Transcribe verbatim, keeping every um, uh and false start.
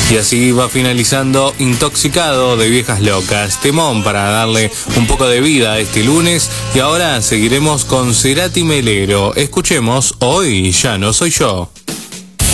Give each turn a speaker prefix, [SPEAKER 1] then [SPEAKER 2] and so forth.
[SPEAKER 1] Y así va finalizando Intoxicado de Viejas Locas. Temón para darle un poco de vida a este lunes. Y ahora seguiremos con Cerati Melero. Escuchemos Hoy ya no soy yo.